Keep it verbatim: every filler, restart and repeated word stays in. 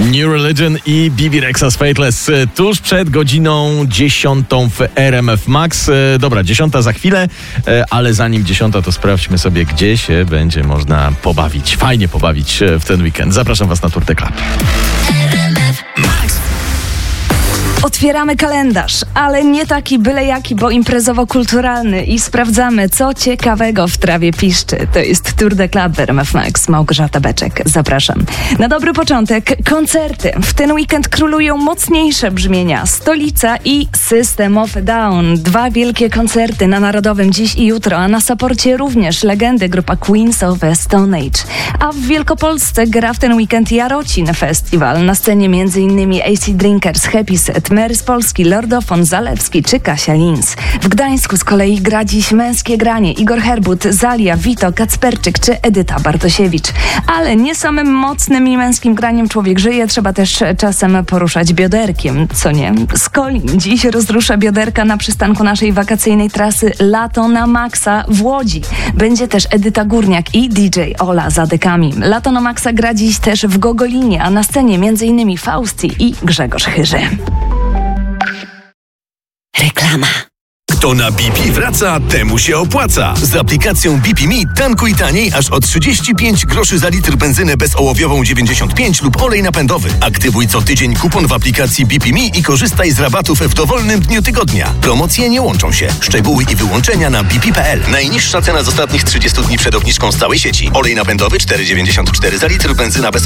New Religion i Bibi Rexa z Fateless tuż przed godziną dziesiątą w R M F Max. Dobra, dziesiąta za chwilę, ale zanim dziesiąta, to sprawdźmy sobie, gdzie się będzie można pobawić. Fajnie pobawić w ten weekend. Zapraszam Was na Tour de Club. Otwieramy kalendarz, ale nie taki byle jaki, bo imprezowo-kulturalny i sprawdzamy, co ciekawego w trawie piszczy. To jest Tour de Club w R M F Max. Małgorzata Beczek, zapraszam. Na dobry początek koncerty. W ten weekend królują mocniejsze brzmienia. Stolica i System of a Down. Dwa wielkie koncerty na Narodowym dziś i jutro, a na Saporcie również legendy grupa Queens of the Stone Age. A w Wielkopolsce gra w ten weekend Jarocin Festival. Na scenie m.in. A C Drinkers, Happy Set, Mary z Polski, Lordofon, Zalewski czy Kasia Lins. W Gdańsku z kolei gra dziś Męskie Granie, Igor Herbut, Zalia, Wito, Kacperczyk czy Edyta Bartosiewicz. Ale nie samym mocnym i męskim graniem człowiek żyje, trzeba też czasem poruszać bioderkiem, co nie? Skolin dziś rozrusza bioderka na przystanku naszej wakacyjnej trasy Lato na Maxa w Łodzi. Będzie też Edyta Górniak i D J Ola za dekami. Lato na Maxa gra dziś też w Gogolinie, a na scenie m.in. Fausti i Grzegorz Chyży. Reklama. Kto na B P wraca, temu się opłaca. Z aplikacją B P Me tankuj taniej aż o trzydzieści pięć groszy za litr benzynę bezołowiową dziewięćdziesiąt pięć lub olej napędowy. Aktywuj co tydzień kupon w aplikacji B P Me i korzystaj z rabatów w dowolnym dniu tygodnia. Promocje nie łączą się. Szczegóły i wyłączenia na b p kropka p l. Najniższa cena z ostatnich trzydziestu dni przed obniżką z całej sieci. Olej napędowy cztery dziewięćdziesiąt cztery za litr, benzyna bez